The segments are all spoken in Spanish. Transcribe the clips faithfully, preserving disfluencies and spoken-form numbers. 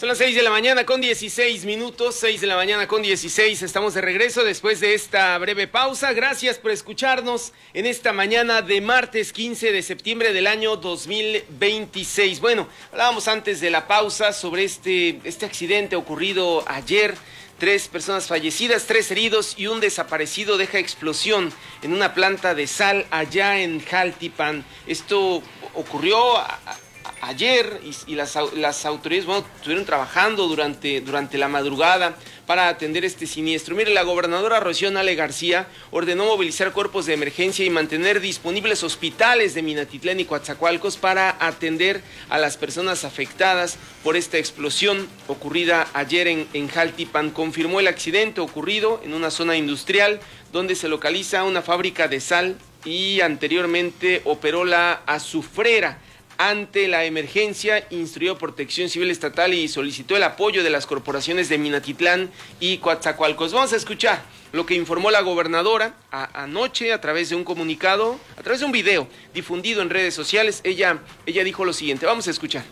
Son las seis de la mañana con dieciséis minutos, seis de la mañana con dieciséis, estamos de regreso después de esta breve pausa. Gracias por escucharnos en esta mañana de martes quince de septiembre del año dos mil veintiséis. Bueno, hablábamos antes de la pausa sobre este, este accidente ocurrido ayer. Tres personas fallecidas, tres heridos y un desaparecido deja explosión en una planta de sal allá en Jaltipan. Esto ocurrió a, a, ayer y, y las, las autoridades, bueno, estuvieron trabajando durante, durante la madrugada para atender este siniestro. Mire, la gobernadora Rocío Nale García ordenó movilizar cuerpos de emergencia y mantener disponibles hospitales de Minatitlán y Coatzacoalcos para atender a las personas afectadas por esta explosión ocurrida ayer en, en Jaltipan. Confirmó el accidente ocurrido en una zona industrial donde se localiza una fábrica de sal y anteriormente operó la azufrera. Ante la emergencia, instruyó Protección Civil Estatal y solicitó el apoyo de las corporaciones de Minatitlán y Coatzacoalcos. Vamos a escuchar lo que informó la gobernadora a, anoche a través de un comunicado, a través de un video difundido en redes sociales. Ella, ella dijo lo siguiente, vamos a escuchar.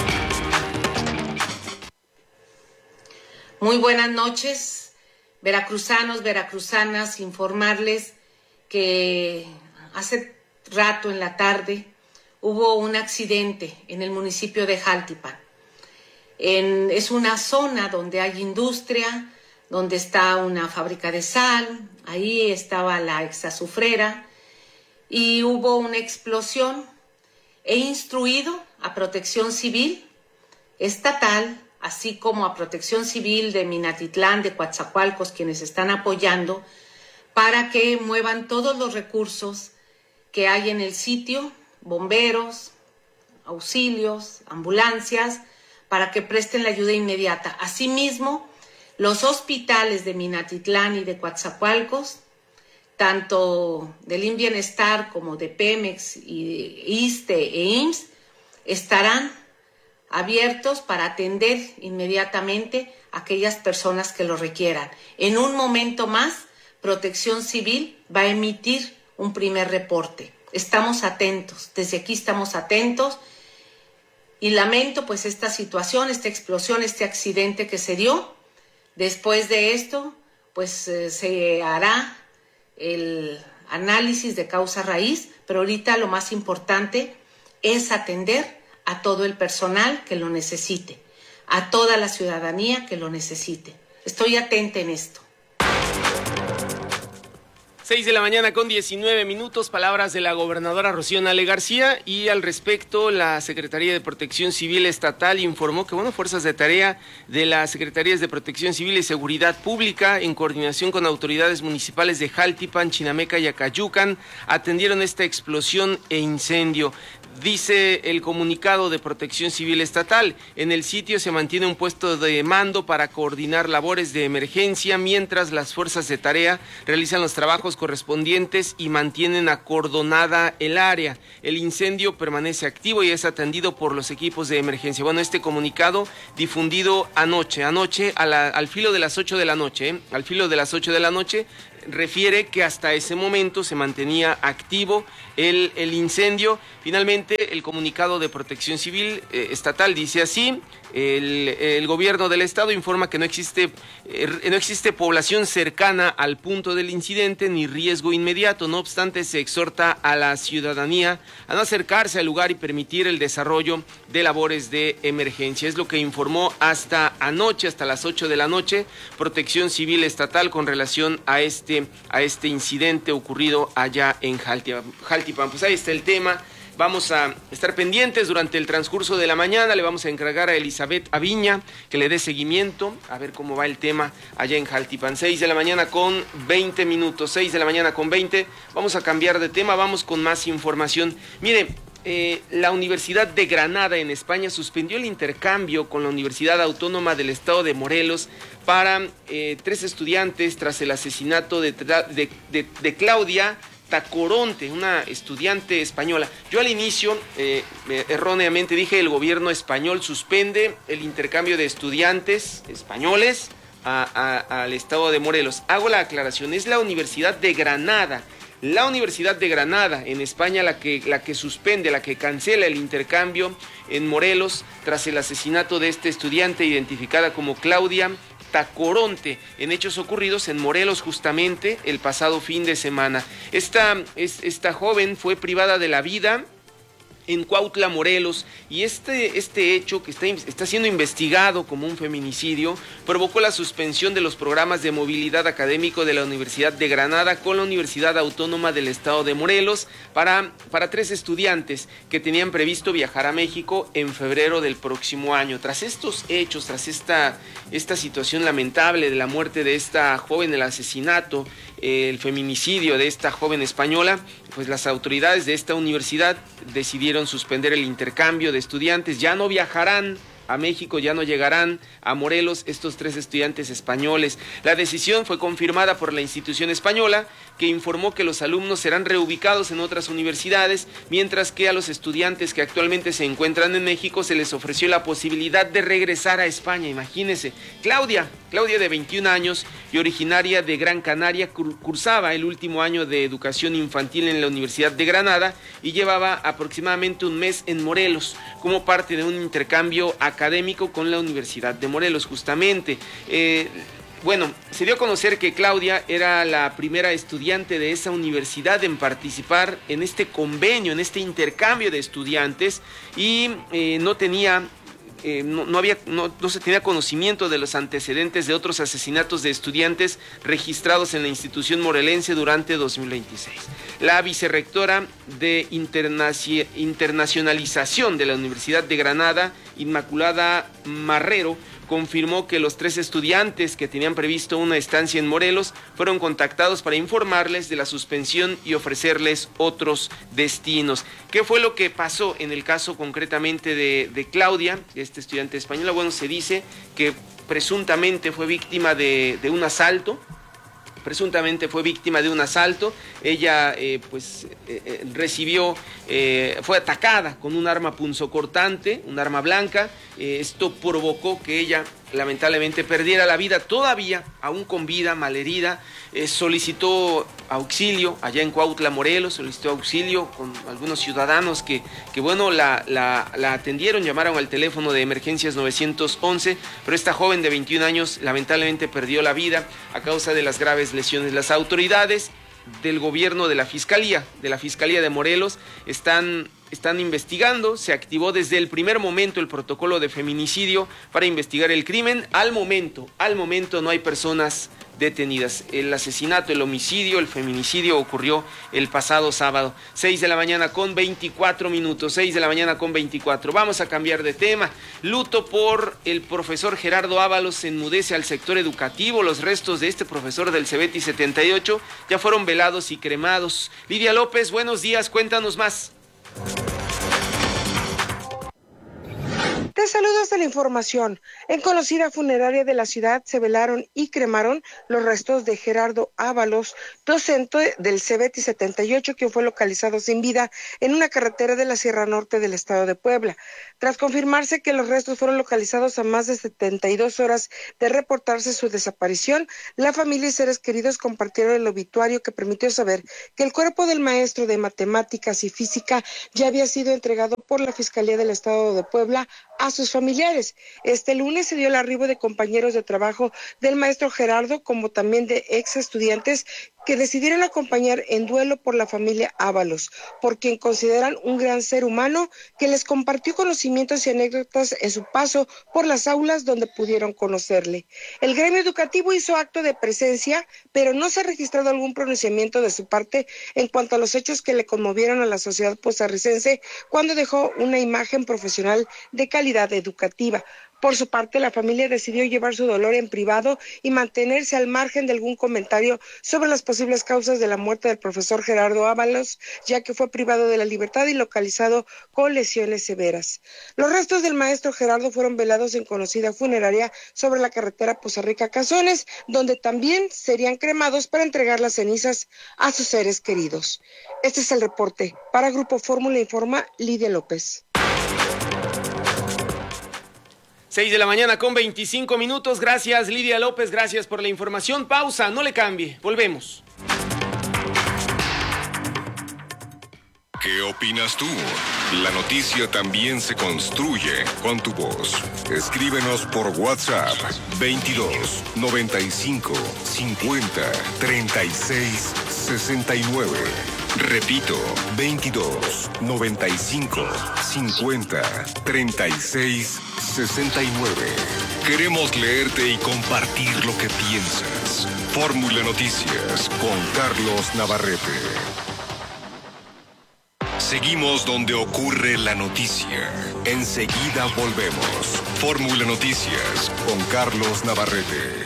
Muy buenas noches, veracruzanos, veracruzanas, informarles que hace rato en la tarde hubo un accidente en el municipio de Jaltipan. En, es una zona donde hay industria, donde está una fábrica de sal, ahí estaba la exazufrera y hubo una explosión. He instruido a Protección Civil Estatal, así como a Protección Civil de Minatitlán, de Coatzacoalcos, quienes están apoyando, para que muevan todos los recursos que hay en el sitio, bomberos, auxilios, ambulancias, para que presten la ayuda inmediata. Asimismo, los hospitales de Minatitlán y de Coatzacoalcos, tanto del I M Bienestar como de Pemex y ISSSTE e I M S S, estarán abiertos para atender inmediatamente a aquellas personas que lo requieran. En un momento más, Protección Civil va a emitir un primer reporte. Estamos atentos, desde aquí estamos atentos y lamento pues esta situación, esta explosión, este accidente que se dio. Después de esto pues eh, se hará el análisis de causa raíz, pero ahorita lo más importante es atender a todo el personal que lo necesite, a toda la ciudadanía que lo necesite. Estoy atenta en esto. seis de la mañana con diecinueve minutos, palabras de la gobernadora Rocío Nale García, y al respecto la Secretaría de Protección Civil Estatal informó que, bueno, fuerzas de tarea de las Secretarías de Protección Civil y Seguridad Pública, en coordinación con autoridades municipales de Jaltipan, Chinameca y Acayucan, atendieron esta explosión e incendio. Dice el comunicado de Protección Civil Estatal, en el sitio se mantiene un puesto de mando para coordinar labores de emergencia mientras las fuerzas de tarea realizan los trabajos correspondientes y mantienen acordonada el área. El incendio permanece activo y es atendido por los equipos de emergencia. Bueno, este comunicado difundido anoche, anoche a la, al filo de las ocho de la noche, ¿eh? al filo de las ocho de la noche, refiere que hasta ese momento se mantenía activo el, el incendio. Finalmente, el comunicado de Protección Civil eh, Estatal dice así: el, el gobierno del estado informa que no existe, eh, no existe población cercana al punto del incidente ni riesgo inmediato. No obstante, se exhorta a la ciudadanía a no acercarse al lugar y permitir el desarrollo de labores de emergencia. Es lo que informó hasta anoche, hasta las ocho de la noche, Protección Civil Estatal con relación a este a este incidente ocurrido allá en Jaltipan. Pues ahí está el tema. Vamos a estar pendientes durante el transcurso de la mañana. Le vamos a encargar a Elizabeth Aviña que le dé seguimiento a ver cómo va el tema allá en Jaltipan. seis de la mañana con veinte minutos. seis de la mañana con veinte. Vamos a cambiar de tema. Vamos con más información. Mire, eh, la Universidad de Granada en España suspendió el intercambio con la Universidad Autónoma del Estado de Morelos para eh, tres estudiantes tras el asesinato de, de, de, de Claudia Tacoronte, una estudiante española. Yo al inicio eh, erróneamente dije el gobierno español suspende el intercambio de estudiantes españoles a, a, al estado de Morelos. Hago la aclaración, es la Universidad de Granada La Universidad de Granada, en España, la que, la que suspende, la que cancela el intercambio en Morelos tras el asesinato de este estudiante identificada como Claudia Tacoronte, en hechos ocurridos en Morelos justamente el pasado fin de semana. Esta, es, esta joven fue privada de la vida en Cuautla, Morelos, y este, este hecho que está, está siendo investigado como un feminicidio provocó la suspensión de los programas de movilidad académico de la Universidad de Granada con la Universidad Autónoma del Estado de Morelos para, para tres estudiantes que tenían previsto viajar a México en febrero del próximo año. Tras estos hechos, tras esta, esta situación lamentable de la muerte de esta joven, el asesinato, el feminicidio de esta joven española, pues las autoridades de esta universidad decidieron suspender el intercambio de estudiantes. Ya no viajarán a México, ya no llegarán a Morelos estos tres estudiantes españoles. La decisión fue confirmada por la institución española, que informó que los alumnos serán reubicados en otras universidades, mientras que a los estudiantes que actualmente se encuentran en México se les ofreció la posibilidad de regresar a España. Imagínense, Claudia, Claudia de veintiún años y originaria de Gran Canaria, cursaba el último año de educación infantil en la Universidad de Granada y llevaba aproximadamente un mes en Morelos como parte de un intercambio académico con la Universidad de Morelos, justamente. Eh, Bueno, se dio a conocer que Claudia era la primera estudiante de esa universidad en participar en este convenio, en este intercambio de estudiantes, y eh, no tenía... Eh, no, no, había, no, no se tenía conocimiento de los antecedentes de otros asesinatos de estudiantes registrados en la institución morelense durante dos mil veintiséis. La vicerrectora de Internaci- Internacionalización de la Universidad de Granada, Inmaculada Marrero, confirmó que los tres estudiantes que tenían previsto una estancia en Morelos fueron contactados para informarles de la suspensión y ofrecerles otros destinos. ¿Qué fue lo que pasó en el caso concretamente de, de Claudia, este estudiante española? Bueno, se dice que presuntamente fue víctima de, de un asalto. Presuntamente fue víctima de un asalto. Ella eh, pues eh, eh, recibió, eh, fue atacada con un arma punzocortante, un arma blanca. Eh, esto provocó que ella lamentablemente perdiera la vida, todavía aún con vida, malherida. Eh, solicitó auxilio allá en Cuautla, Morelos, solicitó auxilio con algunos ciudadanos que, que bueno, la, la, la atendieron, llamaron al teléfono de emergencias nueve once, pero esta joven de veintiún años lamentablemente perdió la vida a causa de las graves lesiones. Las autoridades del gobierno de la Fiscalía, de la Fiscalía de Morelos, están... Están investigando. Se activó desde el primer momento el protocolo de feminicidio para investigar el crimen. Al momento, al momento no hay personas detenidas. El asesinato, el homicidio, el feminicidio ocurrió el pasado sábado. seis de la mañana con veinticuatro minutos, seis de la mañana con veinticuatro. Vamos a cambiar de tema. Luto por el profesor Gerardo Ábalos enmudece al sector educativo. Los restos de este profesor del Cebeti setenta y ocho ya fueron velados y cremados. Lidia López, buenos días, cuéntanos más. Te saludo hasta la información. En conocida funeraria de la ciudad se velaron y cremaron los restos de Gerardo Ábalos, docente del Cebeti setenta y ocho, quien fue localizado sin vida en una carretera de la Sierra Norte del estado de Puebla. Tras confirmarse que los restos fueron localizados a más de setenta y dos horas de reportarse su desaparición, la familia y seres queridos compartieron el obituario que permitió saber que el cuerpo del maestro de matemáticas y física ya había sido entregado por la Fiscalía del estado de Puebla a sus familiares. Este lunes se dio el arribo de compañeros de trabajo del maestro Gerardo, como también de ex estudiantes que decidieron acompañar en duelo por la familia Ábalos, por quien consideran un gran ser humano que les compartió conocimientos y anécdotas en su paso por las aulas donde pudieron conocerle. El gremio educativo hizo acto de presencia, pero no se ha registrado algún pronunciamiento de su parte en cuanto a los hechos que le conmovieron a la sociedad costarricense cuando dejó una imagen profesional de calidad educativa. Por su parte, la familia decidió llevar su dolor en privado y mantenerse al margen de algún comentario sobre las posibles causas de la muerte del profesor Gerardo Ábalos, ya que fue privado de la libertad y localizado con lesiones severas. Los restos del maestro Gerardo fueron velados en conocida funeraria sobre la carretera Poza Rica-Cazones, donde también serían cremados para entregar las cenizas a sus seres queridos. Este es el reporte. Para Grupo Fórmula informa Lidia López. seis de la mañana con veinticinco minutos. Gracias, Lidia López, gracias por la información. Pausa, no le cambie, volvemos. ¿Qué opinas tú? La noticia también se construye con tu voz. Escríbenos por WhatsApp veintidós, noventa y cinco, cincuenta, treinta y seis, sesenta y nueve. Repito, veintidós, noventa y cinco, cincuenta, treinta y seis, sesenta y nueve. Queremos leerte y compartir lo que piensas. Fórmula Noticias con Carlos Navarrete. Seguimos donde ocurre la noticia. Enseguida volvemos. Fórmula Noticias con Carlos Navarrete.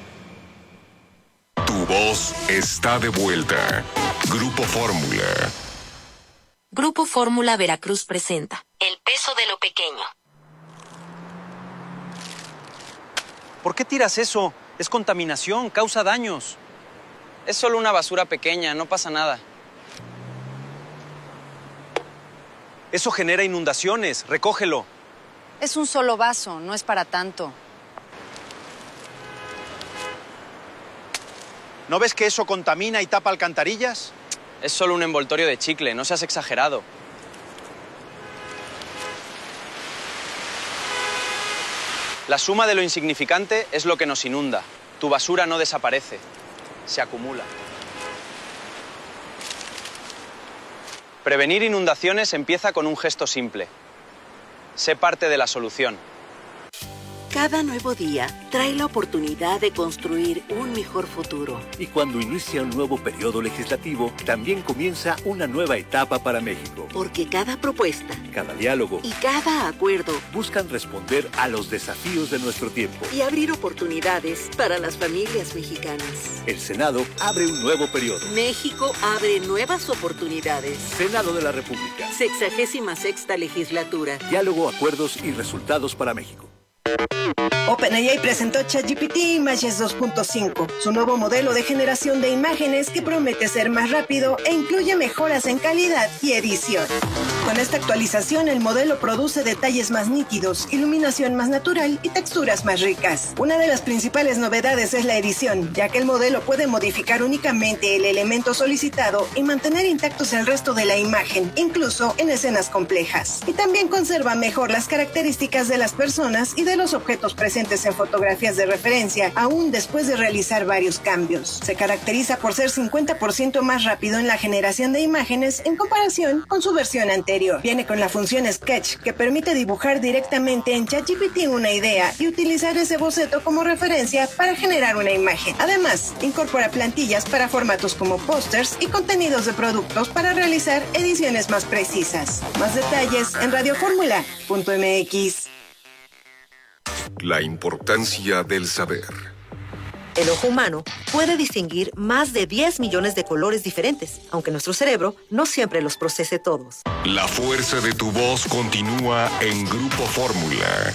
Tu voz está de vuelta. Grupo Fórmula. Grupo Fórmula Veracruz presenta El peso de lo pequeño. ¿Por qué tiras eso? Es contaminación, causa daños. Es solo una basura pequeña, no pasa nada. Eso genera inundaciones, recógelo. Es un solo vaso, no es para tanto. ¿No ves que eso contamina y tapa alcantarillas? Es solo un envoltorio de chicle, no seas exagerado. La suma de lo insignificante es lo que nos inunda. Tu basura no desaparece, se acumula. Prevenir inundaciones empieza con un gesto simple. Sé parte de la solución. Cada nuevo día trae la oportunidad de construir un mejor futuro. Y cuando inicia un nuevo periodo legislativo, también comienza una nueva etapa para México. Porque cada propuesta, cada diálogo y cada acuerdo buscan responder a los desafíos de nuestro tiempo y abrir oportunidades para las familias mexicanas. El Senado abre un nuevo periodo. México abre nuevas oportunidades. Senado de la República. Sexagésima sexta legislatura. Diálogo, acuerdos y resultados para México. OpenAI presentó ChatGPT Images dos punto cinco, su nuevo modelo de generación de imágenes que promete ser más rápido e incluye mejoras en calidad y edición. Con esta actualización, el modelo produce detalles más nítidos, iluminación más natural y texturas más ricas. Una de las principales novedades es la edición, ya que el modelo puede modificar únicamente el elemento solicitado y mantener intactos el resto de la imagen, incluso en escenas complejas. Y también conserva mejor las características de las personas y de los objetos presentes en fotografías de referencia, aún después de realizar varios cambios. Se caracteriza por ser cincuenta por ciento más rápido en la generación de imágenes en comparación con su versión anterior. Viene con la función Sketch, que permite dibujar directamente en ChatGPT una idea y utilizar ese boceto como referencia para generar una imagen. Además, incorpora plantillas para formatos como pósters y contenidos de productos para realizar ediciones más precisas. Más detalles en radioformula punto m x. La importancia del saber. El ojo humano puede distinguir más de diez millones de colores diferentes, aunque nuestro cerebro no siempre los procese todos. La fuerza de tu voz continúa en Grupo Fórmula.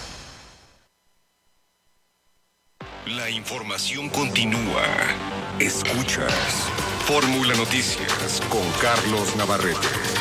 La información continúa. Escuchas Fórmula Noticias con Carlos Navarrete.